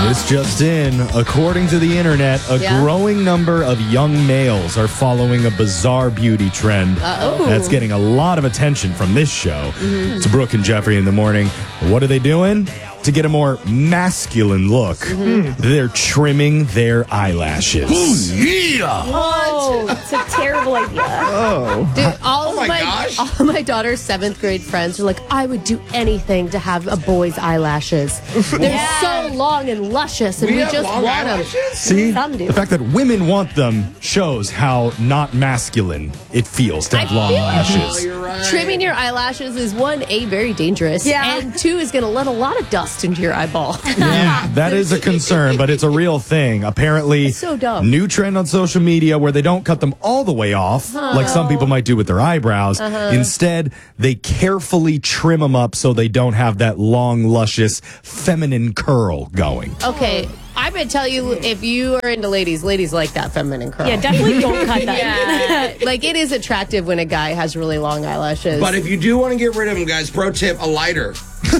This just in. According to the internet, a growing number of young males are following a bizarre beauty trend that's getting a lot of attention from this show. It's Brooke and Jeffrey in the morning. What are they doing? To get a more masculine look, they're trimming their eyelashes. Oh, it's a terrible idea. Dude, all of my daughter's 7th grade friends are like, I would do anything to have a boy's eyelashes. They're so long and luscious, and we just want them. See, Some do. the fact that women want them shows how not masculine it feels to have long lashes. You're right. Trimming your eyelashes is, 1, very dangerous, and 2, is going to let a lot of dust into your eyeball. Yeah, that is a concern, but it's a real thing. Apparently, It's so dumb. new trend on social media where they don't cut them all the way off, like some people might do with their eyebrows. Instead, they carefully trim them up so they don't have that long, luscious, feminine curl going. Okay, I'm going to tell you, if you are into ladies like that feminine curl. Yeah, definitely don't cut that. Yeah, like it is attractive when a guy has really long eyelashes. But if you do want to get rid of them, guys, pro tip, a lighter.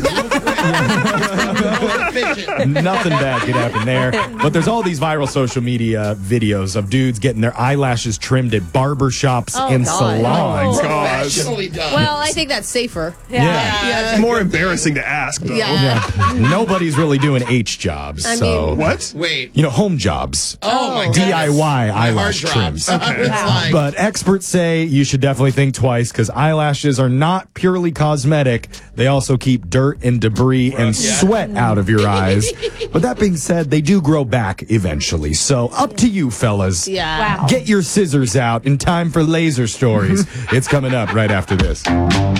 Nothing bad could happen there. But there's all these viral social media videos of dudes getting their eyelashes trimmed at barbershops and salons. Professionally done. Well, I think that's safer. Yeah. It's more embarrassing to ask, though. Yeah. Nobody's really doing H jobs. I so mean- What? Wait. you know, home jobs. Oh, my God. DIY My eyelash heart trims. drops. It's like, But experts say you should definitely think twice because eyelashes are not purely cosmetic. They also keep dirt and debris and sweat out of your eyes. But that being said, they do grow back eventually. So up to you, fellas. Yeah. Wow. Get your scissors out in time for laser stories. It's coming up right after this.